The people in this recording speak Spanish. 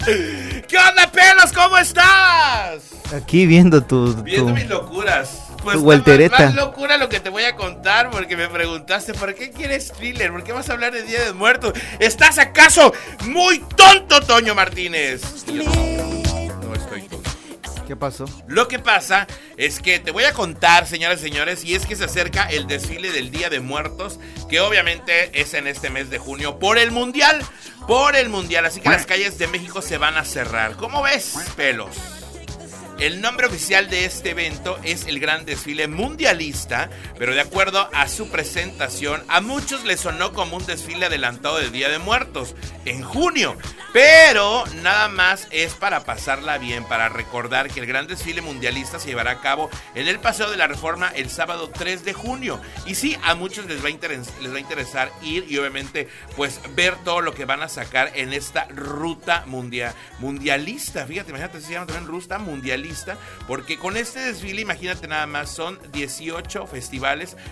¿Qué onda, pelos? ¿Cómo estás? Aquí viendo Viendo mis locuras. Pues tu voltereta. Más locura lo que te voy a contar, porque me preguntaste, ¿por qué quieres thriller? ¿Por qué vas a hablar de Día de Muertos? ¿Estás acaso muy tonto, Toño Martínez? No estoy tonto. ¿Qué pasó? Lo que pasa es que te voy a contar, señoras y señores, y es que se acerca el desfile del Día de Muertos, que obviamente es en este mes de junio por el Mundial, así que las calles de México se van a cerrar. ¿Cómo ves, pelos? El nombre oficial de este evento es el Gran Desfile Mundialista, pero de acuerdo a su presentación, a muchos les sonó como un desfile adelantado del Día de Muertos en junio, pero nada más es para pasarla bien, para recordar que el Gran Desfile Mundialista se llevará a cabo en el Paseo de la Reforma el sábado 3 de junio. Y sí, a muchos les va a interesar ir y obviamente pues ver todo lo que van a sacar en esta ruta mundialista. Fíjate, imagínate, se llama también ruta mundialista, porque con este desfile, imagínate nada más, son 18 festivales